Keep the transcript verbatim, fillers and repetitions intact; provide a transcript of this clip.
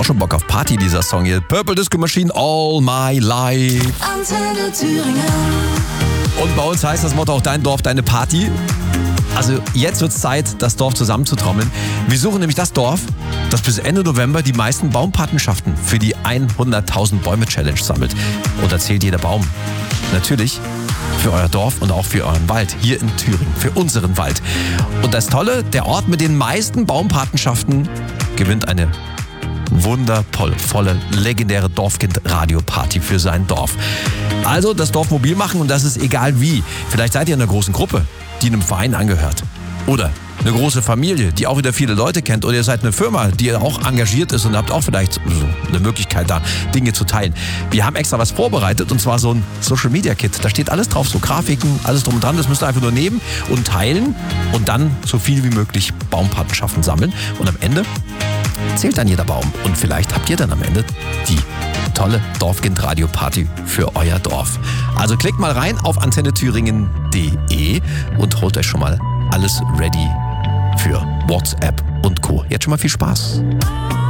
auch schon Bock auf Party, dieser Song hier. Purple Disco Machine, All My Life. Antenne Thüringen. Und bei uns heißt das Motto auch dein Dorf, deine Party. Also jetzt wird es Zeit, das Dorf zusammenzutrommeln. Wir suchen nämlich das Dorf, das bis Ende November die meisten Baumpatenschaften für die hunderttausend Bäume Challenge sammelt. Und da zählt jeder Baum. Natürlich für euer Dorf und auch für euren Wald hier in Thüringen, für unseren Wald. Und das Tolle, der Ort mit den meisten Baumpatenschaften gewinnt eine wundervolle, legendäre Dorfkind-Radio-Party für sein Dorf. Also das Dorf mobil machen und das ist egal wie. Vielleicht seid ihr in einer großen Gruppe, die einem Verein angehört. Oder eine große Familie, die auch wieder viele Leute kennt. Oder ihr seid eine Firma, die auch engagiert ist und habt auch vielleicht so eine Möglichkeit da, Dinge zu teilen. Wir haben extra was vorbereitet und zwar so ein Social-Media-Kit. Da steht alles drauf, so Grafiken, alles drum und dran. Das müsst ihr einfach nur nehmen und teilen und dann so viel wie möglich Baumpatenschaften sammeln. Und am Ende zählt dann jeder Baum. Und vielleicht habt ihr dann am Ende die tolle Dorfkind-Radio-Party für euer Dorf. Also klickt mal rein auf antenne thüringen punkt de und holt euch schon mal alles ready für WhatsApp und Co. Jetzt schon mal viel Spaß.